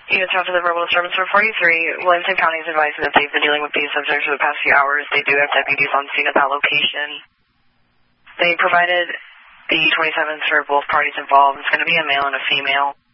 You have talked to the verbal disturbance for 43. Williamson County is advising that they've been dealing with these subjects for the past few hours. They do have deputies on scene at that location. They provided the 27th for both parties involved. It's going to be a male and a female.